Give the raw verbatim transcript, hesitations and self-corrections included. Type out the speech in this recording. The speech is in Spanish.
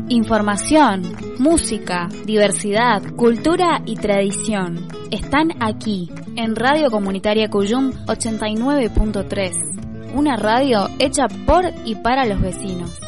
Información, música, diversidad, cultura y tradición. Están aquí, en Radio Comunitaria Cuyum ochenta y nueve punto tres. Una radio hecha por y para los vecinos.